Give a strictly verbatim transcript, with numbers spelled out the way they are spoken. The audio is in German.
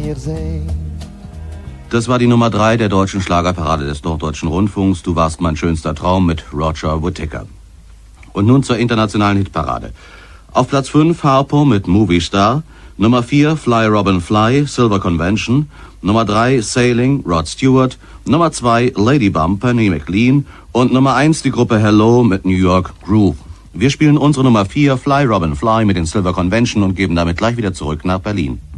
mir sehen. Das war die Nummer drei der deutschen Schlagerparade des Norddeutschen Rundfunks. Du warst mein schönster Traum mit Roger Whittaker. Und nun zur internationalen Hitparade. Auf Platz fünf Harpo mit Movie Star. Nummer vier Fly Robin Fly, Silver Convention. Nummer drei Sailing, Rod Stewart. Nummer zwei Lady Bumper, Penny McLean. Und Nummer eins die Gruppe Hello mit New York Groove. Wir spielen unsere Nummer vier Fly Robin Fly mit den Silver Convention und geben damit gleich wieder zurück nach Berlin.